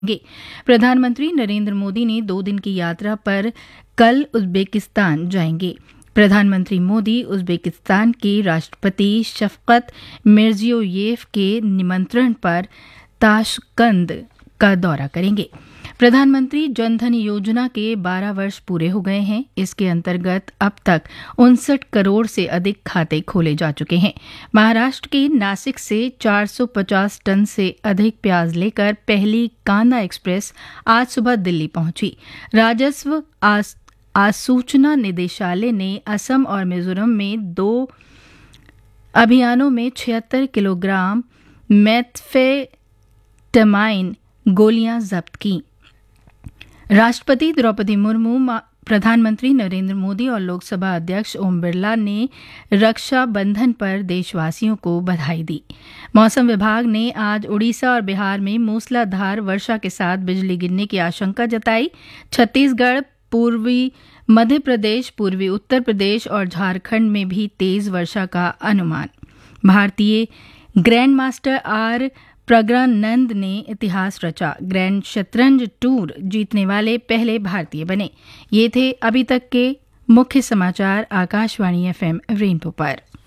प्रधानमंत्री नरेंद्र मोदी ने 2 दिन की यात्रा पर कल उज्बेकिस्तान जाएंगे। प्रधानमंत्री मोदी उज्बेकिस्तान के राष्ट्रपति शफकत मिर्जियोयेव के निमंत्रण पर ताशकंद का दौरा करेंगे। प्रधानमंत्री जनधन योजना के 12 वर्ष पूरे हो गए हैं। इसके अंतर्गत अब तक 59 करोड़ से अधिक खाते खोले जा चुके हैं। महाराष्ट्र के नासिक से 450 टन से अधिक प्याज लेकर पहली कांदा एक्सप्रेस आज सुबह दिल्ली पहुंची। राजस्व आसूचना निदेशालय ने असम और मिजोरम में 2 अभियानों में 76 किलोग्राम मेथाम्फेटामाइन गोलियां जब्त की। राष्ट्रपति द्रौपदी मुर्मू, प्रधानमंत्री नरेंद्र मोदी और लोकसभा अध्यक्ष ओम बिरला ने रक्षा बंधन पर देशवासियों को बधाई दी। मौसम विभाग ने आज उड़ीसा और बिहार में मूसलाधार वर्षा के साथ बिजली गिरने की आशंका जताई। छत्तीसगढ़, पूर्वी मध्य प्रदेश, पूर्वी उत्तर प्रदेश और झारखंड में भी तेज वर्षा का अनुमान। भारतीय ग्रैंड मास्टर आर प्रज्ञानंद ने इतिहास रचा। ग्रैंड शतरंज टूर जीतने वाले पहले भारतीय बने। ये थे अभी तक के मुख्य समाचार आकाशवाणी FM रेनबो पर।